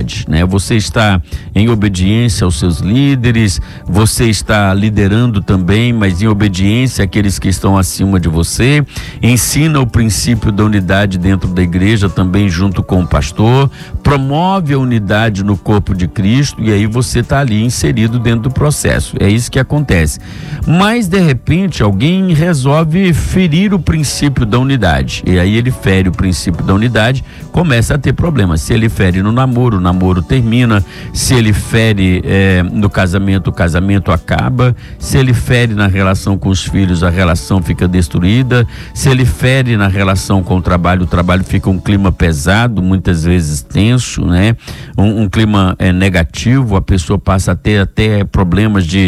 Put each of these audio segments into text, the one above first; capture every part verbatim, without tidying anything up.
unidade, né? Você está em obediência aos seus líderes, você está liderando também, mas em obediência àqueles que estão acima de você. Ensina o princípio da unidade dentro da igreja também junto com o pastor, promove a unidade no corpo de Cristo, e aí você está ali inserido dentro do processo. É isso que acontece. Mas de repente alguém resolve ferir o princípio da unidade, e aí ele fere o princípio da unidade, começa a ter problemas. Se ele fere no namoro, o namoro termina. Se ele fere é, no casamento, o casamento acaba. Se ele fere na relação com os filhos, a relação fica destruída. Se ele fere na relação com o trabalho, o trabalho fica um clima pesado, muitas vezes tenso, né? Um, um clima é, negativo, a pessoa passa a ter até problemas de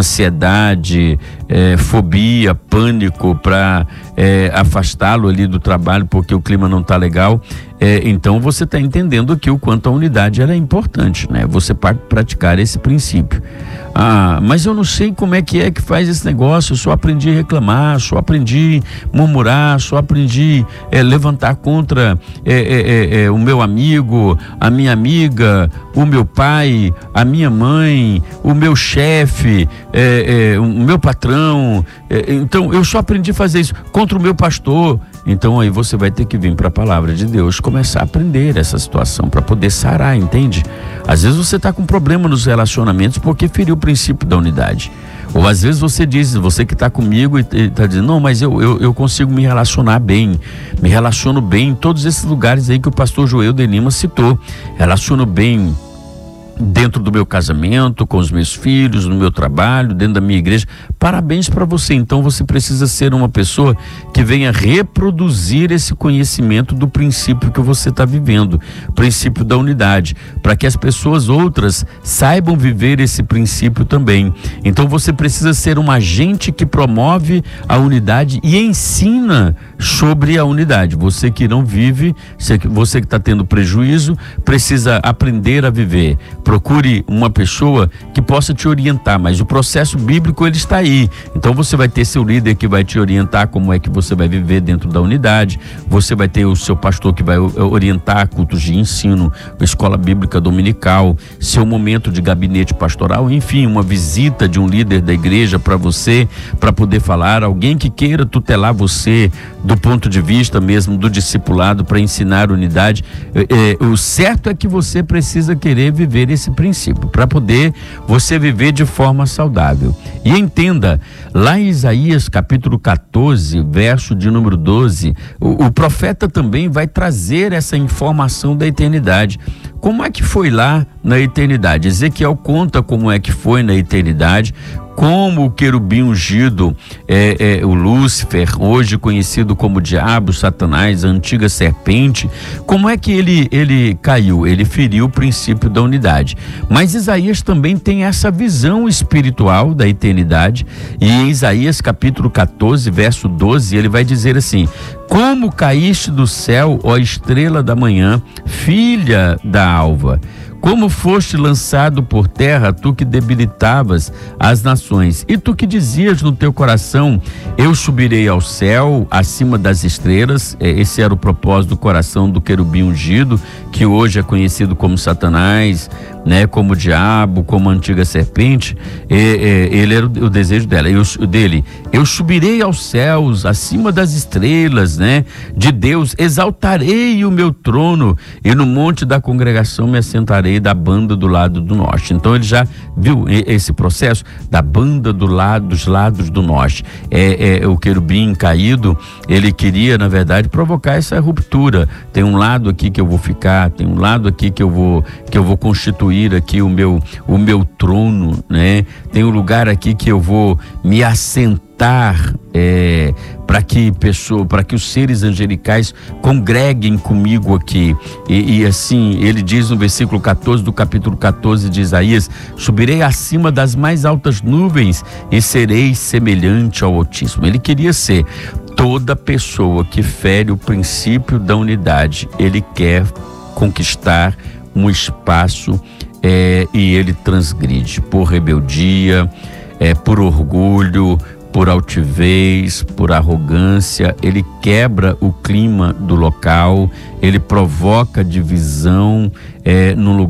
ansiedade, é, fobia, pânico, para é, afastá-lo ali do trabalho porque o clima não está legal. É, então você está entendendo aqui o quanto a unidade ela é importante, né? Você pode praticar esse princípio. Ah, mas eu não sei como é que é que faz esse negócio, eu só aprendi a reclamar, só aprendi a murmurar, só aprendi a é, levantar contra é, é, é, o meu amigo, a minha amiga, o meu pai, a minha mãe, o meu chefe, é, é, o meu patrão. É, então eu só aprendi a fazer isso contra o meu pastor. Então aí você vai ter que vir para a palavra de Deus, começar a aprender essa situação para poder sarar, entende? Às vezes você está com problema nos relacionamentos porque feriu o princípio da unidade. Ou às vezes você diz, você que está comigo e está dizendo, não, mas eu, eu, eu consigo me relacionar bem, me relaciono bem em todos esses lugares aí que o pastor Joel de Lima citou. Relaciono bem dentro do meu casamento, com os meus filhos, no meu trabalho, dentro da minha igreja. Parabéns para você. Então você precisa ser uma pessoa que venha reproduzir esse conhecimento do princípio que você está vivendo, princípio da unidade, para que as pessoas outras saibam viver esse princípio também. Então você precisa ser um agente que promove a unidade e ensina sobre a unidade. Você que não vive, você que está tendo prejuízo, precisa aprender a viver. Procure uma pessoa que possa te orientar, mas o processo bíblico ele está aí. Então você vai ter seu líder que vai te orientar como é que você vai viver dentro da unidade. Você vai ter o seu pastor que vai orientar cultos de ensino, escola bíblica dominical, seu momento de gabinete pastoral, enfim, uma visita de um líder da igreja para você, para poder falar, alguém que queira tutelar você do ponto de vista mesmo do discipulado para ensinar unidade. É, é, o certo é que você precisa querer viver esse princípio para poder você viver de forma saudável. E entenda, lá em Isaías capítulo quatorze, verso de número doze, o, o profeta também vai trazer essa informação da eternidade. Como é que foi lá na eternidade? Ezequiel conta como é que foi na eternidade, como o querubim ungido, é, é, o Lúcifer, hoje conhecido como diabo, Satanás, a antiga serpente, como é que ele, ele caiu? Ele feriu o princípio da unidade. Mas Isaías também tem essa visão espiritual da eternidade, e em Isaías capítulo quatorze, verso doze, ele vai dizer assim: como caíste do céu, ó estrela da manhã, filha da alva, como foste lançado por terra, tu que debilitavas as nações, e tu que dizias no teu coração, eu subirei ao céu, acima das estrelas. Esse era o propósito do coração do querubim ungido, que hoje é conhecido como Satanás, né, como o diabo, como a antiga serpente. E, e, ele era o, o desejo dela, eu, dele, eu subirei aos céus, acima das estrelas, né, de Deus, exaltarei o meu trono, e no monte da congregação me assentarei da banda do lado do norte. Então ele já viu esse processo da banda do lado, dos lados do norte. É, é o querubim caído, ele queria na verdade provocar essa ruptura. Tem um lado aqui que eu vou ficar, tem um lado aqui que eu vou que eu vou constituir aqui o meu o meu trono, né? Tem um lugar aqui que eu vou me assentar, é, para que pessoa, para que os seres angelicais congreguem comigo aqui. E, e assim, ele diz no versículo quatorze do capítulo quatorze de Isaías: subirei acima das mais altas nuvens e serei semelhante ao Altíssimo. Ele queria ser. Toda pessoa que fere o princípio da unidade, ele quer conquistar um espaço, é, e ele transgride por rebeldia, é, por orgulho, por altivez, por arrogância. Ele quebra o clima do local, ele provoca divisão é, no lugar